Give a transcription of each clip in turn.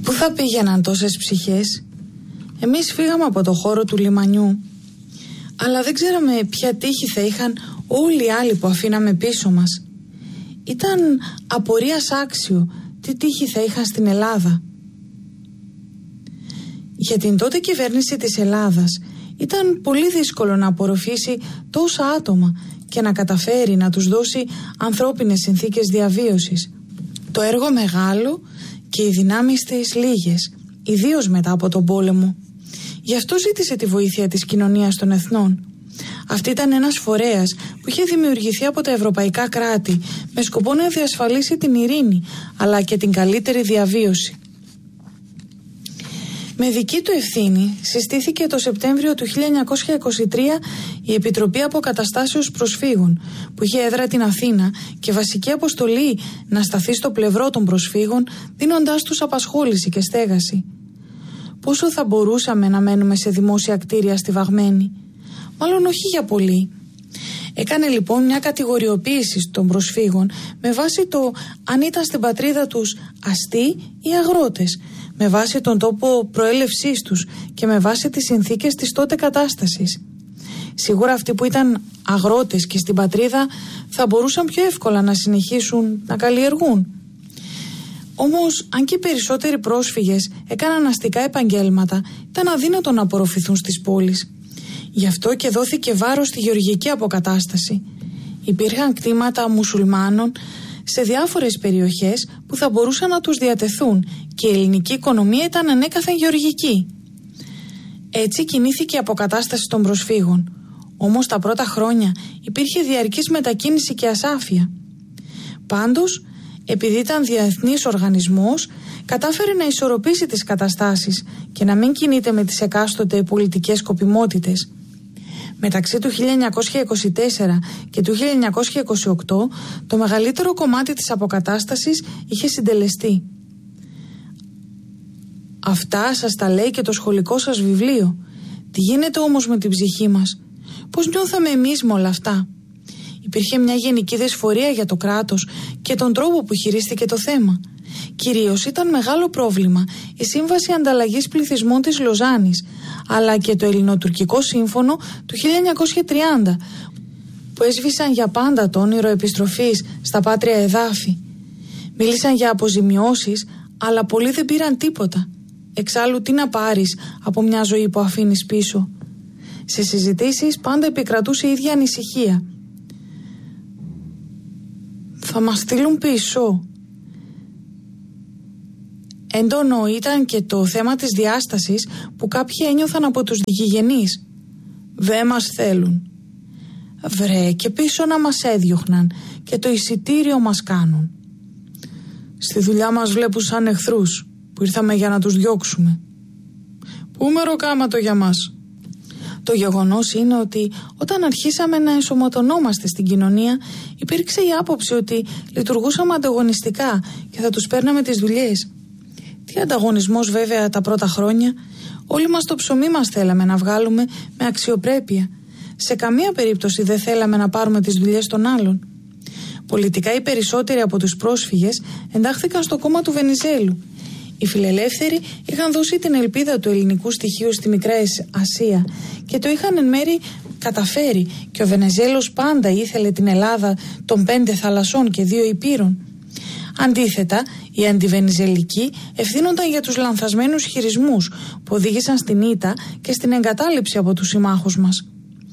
Πού θα πήγαιναν τόσες ψυχές? Εμείς φύγαμε από το χώρο του λιμανιού, αλλά δεν ξέραμε ποια τύχη θα είχαν όλοι οι άλλοι που αφήναμε πίσω μας. Ήταν απορίας άξιο τι τύχη θα είχαν στην Ελλάδα. Για την τότε κυβέρνηση της Ελλάδας ήταν πολύ δύσκολο να απορροφήσει τόσα άτομα και να καταφέρει να τους δώσει ανθρώπινες συνθήκες διαβίωσης. Το έργο μεγάλο και οι δυνάμεις της λίγες, ιδίως μετά από τον πόλεμο. Γι' αυτό ζήτησε τη βοήθεια της Κοινωνίας των Εθνών. Αυτή ήταν ένας φορέας που είχε δημιουργηθεί από τα ευρωπαϊκά κράτη με σκοπό να διασφαλίσει την ειρήνη αλλά και την καλύτερη διαβίωση. Με δική του ευθύνη συστήθηκε το Σεπτέμβριο του 1923 η Επιτροπή Αποκαταστάσεως Προσφύγων, που είχε έδρα την Αθήνα και βασική αποστολή να σταθεί στο πλευρό των προσφύγων, δίνοντάς τους απασχόληση και στέγαση. Πόσο θα μπορούσαμε να μένουμε σε δημόσια κτίρια στιβαγμένοι? Μάλλον όχι για πολύ. Έκανε λοιπόν μια κατηγοριοποίηση των προσφύγων με βάση το αν ήταν στην πατρίδα τους αστεί ή αγρότες, με βάση τον τόπο προέλευσής τους και με βάση τις συνθήκες της τότε κατάστασης. Σίγουρα αυτοί που ήταν αγρότες και στην πατρίδα θα μπορούσαν πιο εύκολα να συνεχίσουν να καλλιεργούν. Όμως, αν και οι περισσότεροι πρόσφυγες έκαναν αστικά επαγγέλματα, ήταν αδύνατο να απορροφηθούν στις πόλεις. Γι' αυτό και δόθηκε βάρος στη γεωργική αποκατάσταση. Υπήρχαν κτήματα μουσουλμάνων σε διάφορες περιοχές που θα μπορούσαν να τους διατεθούν και η ελληνική οικονομία ήταν ανέκαθεν γεωργική. Έτσι κινήθηκε η αποκατάσταση των προσφύγων. Όμως τα πρώτα χρόνια υπήρχε διαρκής μετακίνηση και ασάφεια. Πάντως, επειδή ήταν διεθνής οργανισμός, κατάφερε να ισορροπήσει τις καταστάσεις και να μην κινείται με τις εκάστοτε πολιτικές σκοπιμότητες. Μεταξύ του 1924 και του 1928 το μεγαλύτερο κομμάτι της αποκατάστασης είχε συντελεστεί. Αυτά σας τα λέει και το σχολικό σας βιβλίο. Τι γίνεται όμως με την ψυχή μας? Πώς νιώθαμε εμείς με όλα αυτά? Υπήρχε μια γενική δυσφορία για το κράτος και τον τρόπο που χειρίστηκε το θέμα. Κυρίως ήταν μεγάλο πρόβλημα η Σύμβαση Ανταλλαγής Πληθυσμών της Λοζάνης, αλλά και το Ελληνοτουρκικό Σύμφωνο του 1930, που έσβησαν για πάντα το όνειρο επιστροφής στα πάτρια εδάφη. Μίλησαν για αποζημιώσεις, αλλά πολλοί δεν πήραν τίποτα. Εξάλλου, τι να πάρεις από μια ζωή που αφήνεις πίσω? Σε συζητήσεις πάντα επικρατούσε η ίδια ανησυχία. Θα μας στείλουν πίσω. Έντονο ήταν και το θέμα της διάστασης που κάποιοι ένιωθαν από τους γηγενείς. Δεν μας θέλουν. Βρε, και πίσω να μας έδιωχναν και το εισιτήριο μας κάνουν. Στη δουλειά μας βλέπουν σαν εχθρούς που ήρθαμε για να τους διώξουμε. Πού μεροκάματο για μας? Το γεγονός είναι ότι όταν αρχίσαμε να ενσωματωνόμαστε στην κοινωνία, υπήρξε η άποψη ότι λειτουργούσαμε ανταγωνιστικά και θα τους παίρναμε τις δουλειές. Τι ανταγωνισμός βέβαια τα πρώτα χρόνια? Όλοι μας το ψωμί μας θέλαμε να βγάλουμε με αξιοπρέπεια. Σε καμία περίπτωση δεν θέλαμε να πάρουμε τις δουλειές των άλλων. Πολιτικά οι περισσότεροι από τους πρόσφυγες εντάχθηκαν στο κόμμα του Βενιζέλου. Οι φιλελεύθεροι είχαν δώσει την ελπίδα του ελληνικού στοιχείου στη Μικρά Ασία και το είχαν εν μέρει καταφέρει, και ο Βενιζέλος πάντα ήθελε την Ελλάδα των 5 θαλασσών και 2 υπήρων. Αντίθετα, οι αντιβενιζελικοί ευθύνονταν για τους λανθασμένους χειρισμούς που οδήγησαν στην ήττα και στην εγκατάλειψη από τους συμμάχους μας.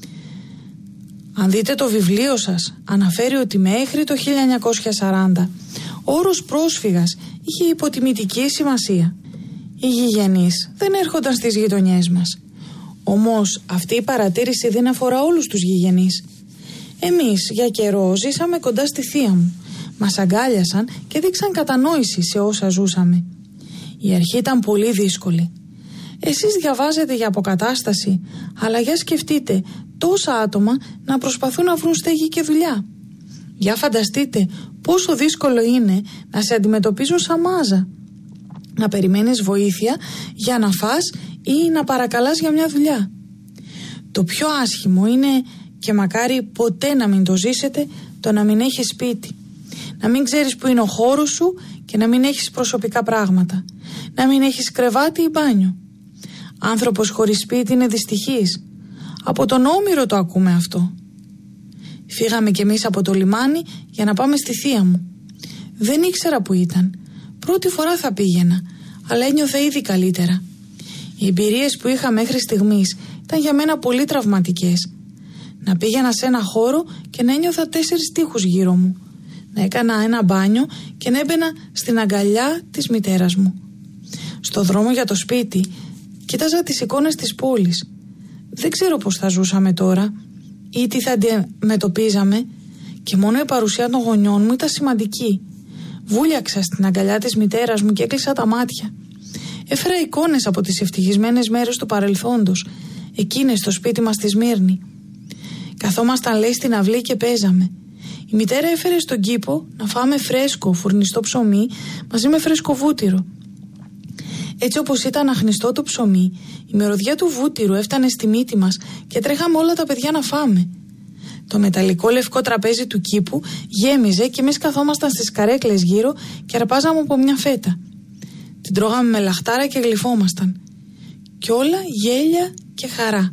Αν δείτε το βιβλίο σας, αναφέρει ότι μέχρι το 1940 ο όρος πρόσφυγας είχε υποτιμητική σημασία. Οι γηγενείς δεν έρχονταν στις γειτονιές μας. Όμως αυτή η παρατήρηση δεν αφορά όλους τους γηγενείς. Εμείς για καιρό ζήσαμε κοντά στη θεία μου. Μας αγκάλιασαν και δείξαν κατανόηση σε όσα ζούσαμε. Η αρχή ήταν πολύ δύσκολη. Εσείς διαβάζετε για αποκατάσταση, αλλά για σκεφτείτε τόσα άτομα να προσπαθούν να βρουν στέγη και δουλειά. Για φανταστείτε πόσο δύσκολο είναι να σε αντιμετωπίζουν σαν μάζα. Να περιμένεις βοήθεια για να φας ή να παρακαλάς για μια δουλειά. Το πιο άσχημο είναι, και μακάρι ποτέ να μην το ζήσετε, το να μην έχεις σπίτι. Να μην ξέρεις που είναι ο χώρος σου και να μην έχεις προσωπικά πράγματα, να μην έχεις κρεβάτι ή μπάνιο. Άνθρωπος χωρίς σπίτι είναι δυστυχής. Από τον Όμηρο το ακούμε αυτό. Φύγαμε κι εμείς από το λιμάνι για να πάμε στη θεία μου. Δεν ήξερα που ήταν. Πρώτη φορά θα πήγαινα, αλλά ένιωθα ήδη καλύτερα. Οι εμπειρίες που είχα μέχρι στιγμής ήταν για μένα πολύ τραυματικές. Να πήγαινα σε ένα χώρο και να ένιωθα 4 τοίχους γύρω μου. Να έκανα ένα μπάνιο και να έμπαινα στην αγκαλιά της μητέρας μου. Στο δρόμο για το σπίτι κοίταζα τις εικόνες της πόλης. Δεν ξέρω πώς θα ζούσαμε τώρα ή τι θα αντιμετωπίζαμε, και μόνο η παρουσία των γονιών μου ήταν σημαντική. Βούλιαξα στην αγκαλιά της μητέρας μου και έκλεισα τα μάτια. Έφερα εικόνες από τις ευτυχισμένες μέρες του παρελθόντος, εκείνες στο σπίτι μας στη Σμύρνη. Καθόμασταν, λέει, στην αυλή και παίζαμε. Η μητέρα έφερε στον κήπο να φάμε φρέσκο φουρνιστό ψωμί μαζί με φρέσκο βούτυρο. Έτσι όπως ήταν αχνιστό το ψωμί, η μυρωδιά του βούτυρου έφτανε στη μύτη μας και τρέχαμε όλα τα παιδιά να φάμε. Το μεταλλικό λευκό τραπέζι του κήπου γέμιζε και εμείς καθόμασταν στις καρέκλες γύρω και αρπάζαμε από μια φέτα. Την τρώγαμε με λαχτάρα και γλυφόμασταν. Κι όλα γέλια και χαρά.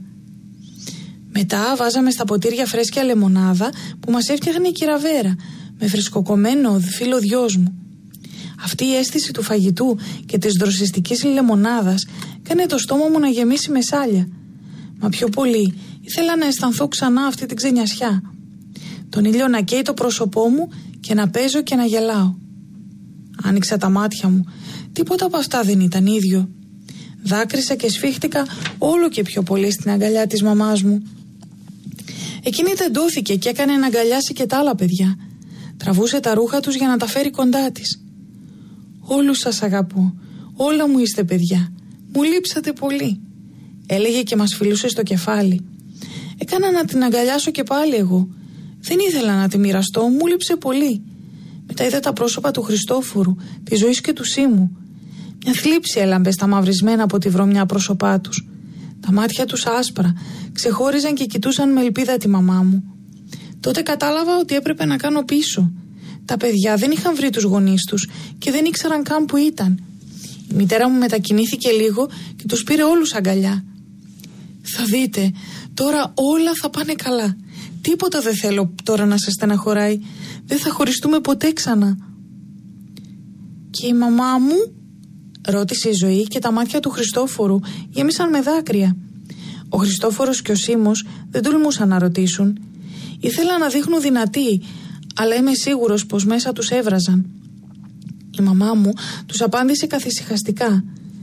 Μετά βάζαμε στα ποτήρια φρέσκια λεμονάδα που μας έφτιαχνε η κυραβέρα με φρεσκοκομμένο φύλλο δυος μου. Αυτή η αίσθηση του φαγητού και της δροσιστικής λεμονάδας έκανε το στόμα μου να γεμίσει με σάλια. Μα πιο πολύ ήθελα να αισθανθώ ξανά αυτή την ξενιασιά. Τον ήλιο να καίει το πρόσωπό μου και να παίζω και να γελάω. Άνοιξα τα μάτια μου. Τίποτα από αυτά δεν ήταν ίδιο. Δάκρυσα και σφίχτηκα όλο και πιο πολύ στην αγκαλιά της μαμάς μου. Εκείνη τεντώθηκε και έκανε να αγκαλιάσει και τα άλλα παιδιά. Τραβούσε τα ρούχα τους για να τα φέρει κοντά της. «Όλους σας αγαπώ. Όλα μου είστε παιδιά. Μου λείψατε πολύ», έλεγε και μας φιλούσε στο κεφάλι. Έκανα να την αγκαλιάσω και πάλι εγώ. Δεν ήθελα να τη μοιραστώ, μου λείψε πολύ. Μετά είδα τα πρόσωπα του Χριστόφορου, της Ζωής και του Σίμου. Μια θλίψη έλαμπε στα μαυρισμένα από τη βρωμιά πρόσωπά τους. Τα μάτια τους άσπρα ξεχώριζαν και κοιτούσαν με ελπίδα τη μαμά μου. Τότε κατάλαβα ότι έπρεπε να κάνω πίσω. Τα παιδιά δεν είχαν βρει τους γονείς τους και δεν ήξεραν καν που ήταν. Η μητέρα μου μετακινήθηκε λίγο και τους πήρε όλους αγκαλιά. «Θα δείτε, τώρα όλα θα πάνε καλά. Τίποτα δεν θέλω τώρα να σας στεναχωράει. Δεν θα χωριστούμε ποτέ ξανά». «Και η μαμά μου?» ρώτησε η Ζωή και τα μάτια του Χριστόφορου γέμισαν με δάκρυα. Ο Χριστόφορος και ο Σίμος δεν τολμούσαν να ρωτήσουν. Ήθελαν να δείχνουν δυνατοί, αλλά είμαι σίγουρος πως μέσα τους έβραζαν. Η μαμά μου τους απάντησε καθησυχαστικά.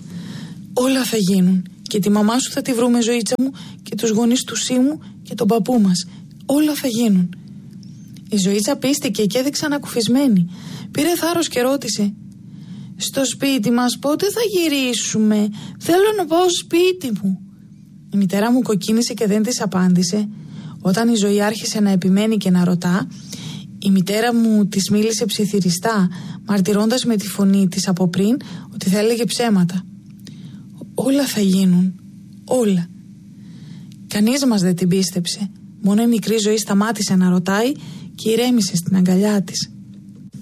«Όλα θα γίνουν και τη μαμά σου θα τη βρούμε, Ζωήτσα μου, και τους γονείς του Σίμου και τον παππού μας. Όλα θα γίνουν». Η Ζωήτσα πίστηκε και έδειξε ανακουφισμένη. Πήρε θάρρος και ρώτησε: «Στο σπίτι μας πότε θα γυρίσουμε? Θέλω να πάω σπίτι μου». Η μητέρα μου κοκκίνησε και δεν της απάντησε. Όταν η Ζωή άρχισε να επιμένει και να ρωτά, η μητέρα μου της μίλησε ψιθυριστά, μαρτυρώντας με τη φωνή της από πριν ότι θα έλεγε ψέματα. «Όλα θα γίνουν, όλα». Κανείς μας δεν την πίστεψε. Μόνο η μικρή Ζωή σταμάτησε να ρωτάει και ηρέμησε στην αγκαλιά της.